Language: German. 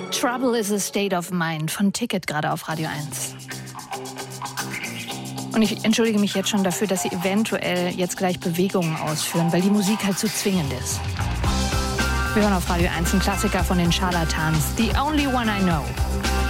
Trouble is a State of Mind von Ticket gerade auf Radio 1. Und ich entschuldige mich jetzt schon dafür, dass Sie eventuell jetzt gleich Bewegungen ausführen, weil die Musik halt so zwingend ist. Wir hören auf Radio 1 einen Klassiker von den Charlatans, The Only One I Know.